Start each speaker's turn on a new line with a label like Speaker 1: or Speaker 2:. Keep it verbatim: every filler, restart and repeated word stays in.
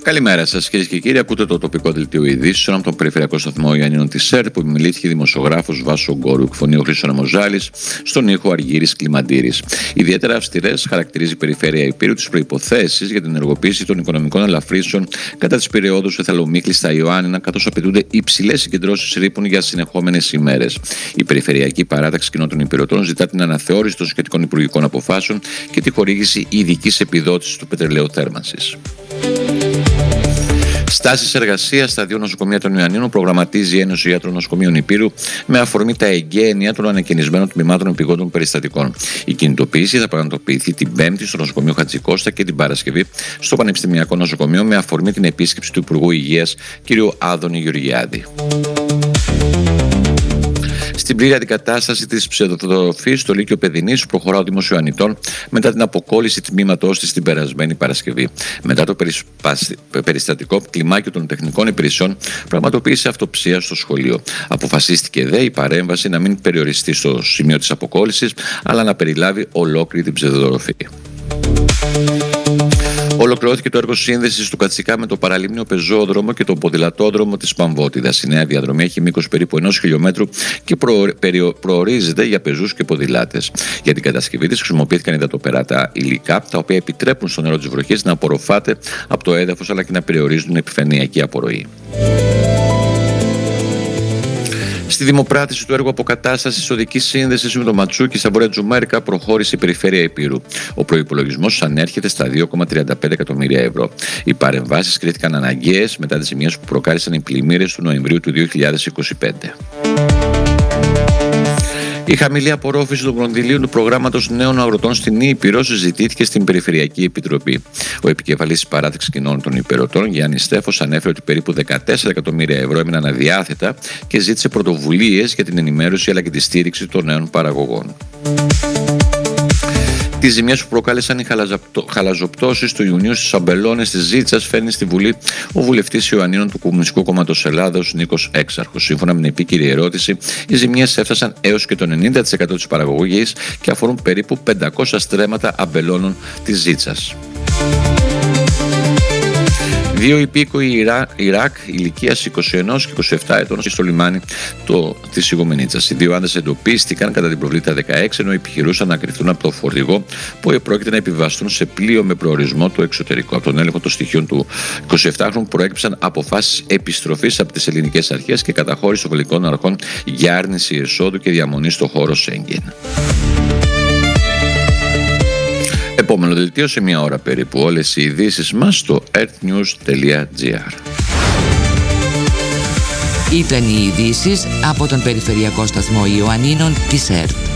Speaker 1: Καλημέρα σας, κυρίες και κύριοι. Ακούτε το τοπικό δελτίο ειδήσεων από τον Περιφερειακό Σταθμό Ιωαννίνων της ΕΡΤ, που επιμελήθηκε δημοσιογράφος Βάσο Γκόρου. Εκφωνεί ο Χρήστος Ανεμοζάλης, στον ήχο Αργύρης Κλιμαντήρης. Ιδιαίτερα αυστηρές χαρακτηρίζει η Περιφέρεια Ηπείρου τις προϋποθέσεις για την ενεργοποίηση των οικονομικών ελαφρύσεων κατά τις περιόδους Εθαλομύκλης στα Ιωάννινα, καθώς απαιτούνται υψηλές συγκεντρώσεις ρήπων για συνεχόμενες ημέρες. Η Περιφερειακή Παράταξη Κοινότητων Υπηρετών ζητά την αναθεώρηση των σχετικών υπουργικών αποφάσεων και τη χορήγηση ειδικής επιδότησης του πετρελαιοθέρμανσης. Στάσεις εργασίας στα δύο νοσοκομεία των Ιωαννίνων προγραμματίζει η Ένωση Ιατρών Νοσοκομείων Ηπείρου με αφορμή τα εγγένεια των ανακαινισμένων τμήματων επιγόντων περιστατικών. Η κινητοποίηση θα πραγματοποιηθεί την Πέμπτη στο νοσοκομείο Χατζικώστα και την Παρασκευή στο Πανεπιστημιακό Νοσοκομείο με αφορμή την επίσκεψη του Υπουργού Υγείας κ. Άδωνη Γεωργιάδη. Στην πλήρη αντικατάσταση της ψευδοδροφής στο Λύκειο Παιδινής προχωρά ο Δήμος Ιωαννιτών μετά την αποκόλληση τμήματός της την περασμένη Παρασκευή. Μετά το περιστατικό, κλιμάκιο των τεχνικών υπηρεσιών πραγματοποίησε αυτοψία στο σχολείο. Αποφασίστηκε δε η παρέμβαση να μην περιοριστεί στο σημείο της αποκόλλησης, αλλά να περιλάβει ολόκληρη την ψευδοδροφή. Ολοκληρώθηκε το έργο σύνδεσης του Κατσικά με το παραλίμνιο πεζόδρομο και τον ποδηλατόδρομο της Παμβότιδας. Η νέα διαδρομή έχει μήκος περίπου ενός χιλιόμετρου και προ... περιο... προορίζεται για πεζούς και ποδηλάτες. Για την κατασκευή της χρησιμοποιήθηκαν υδατοπεράτα υλικά, τα οποία επιτρέπουν στο νερό της βροχής να απορροφάται από το έδαφος αλλά και να περιορίζουν την επιφανειακή απορροή. Στη δημοπράτηση του έργου αποκατάστασης οδικής σύνδεσης με το Ματσούκι στα βόρεια Τζουμάρικα προχώρησε η Περιφέρεια Ηπείρου. Ο προϋπολογισμός ανέρχεται στα δύο κόμμα τριάντα πέντε εκατομμύρια ευρώ. Οι παρεμβάσεις κρίθηκαν αναγκαίες μετά τις ζημίες που προκάλεσαν οι πλημμύρες του Νοεμβρίου του δύο χιλιάδες είκοσι πέντε. Η χαμηλή απορρόφηση των κονδυλίων του προγράμματος Νέων Αγροτών στην Ήπειρο συζητήθηκε στην Περιφερειακή Επιτροπή. Ο επικεφαλής της Παράταξης Κοινότητων Υπηρετών, Γιάννης Στέφος, ανέφερε ότι περίπου δεκατέσσερα εκατομμύρια ευρώ έμειναν αδιάθετα και ζήτησε πρωτοβουλίες για την ενημέρωση αλλά και τη στήριξη των νέων παραγωγών. Τις ζημιές που προκάλεσαν οι χαλαζοπτώσεις του Ιουνίου στις αμπελώνες της Ζήτσας φέρνει στη Βουλή ο βουλευτής Ιωαννίνων του Κομμουνιστικού Κόμματος Ελλάδος Νίκος Έξαρχος. Σύμφωνα με την επίκαιρη ερώτηση, οι ζημιές έφτασαν έως και το ενενήντα τοις εκατό της παραγωγής και αφορούν περίπου πεντακόσια στρέμματα αμπελώνων της Ζήτσας. Δύο υπήκοοι Ιρά, Ιράκ ηλικίας είκοσι ένα και είκοσι επτά ετών στο λιμάνι το, της Ιγουμενίτσας. Οι δύο άντρες εντοπίστηκαν κατά την προβλήτα δεκαέξι, ενώ επιχειρούσαν να κρυφτούν από το φορτηγό που επρόκειται να επιβαστούν σε πλοίο με προορισμό το εξωτερικό. Από τον έλεγχο των στοιχείων του εικοσιεπτάχρονου προέκυψαν αποφάσεις επιστροφής από τις ελληνικές αρχές και καταχώρηση των βελγικών αρχών για άρνηση εσόδου και διαμονή στο χώρο Σέγγεν. Επόμενο δελτίο σε μία ώρα περίπου. Όλες οι ειδήσεις μας στο earthnews τελεία gr.
Speaker 2: Ήταν οι ειδήσεις από τον Περιφερειακό Σταθμό Ιωαννίνων της ΕΡΤ.